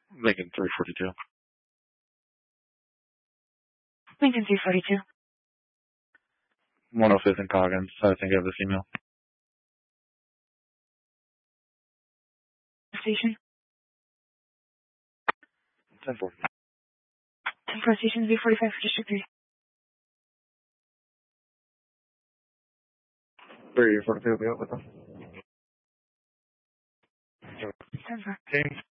Lincoln 342. Lincoln 342. 105th and Coggins. I think I have this email. Station. 10-4. 10-4 station, V45 for District 3. 342 will be out with them. 10-4. Team.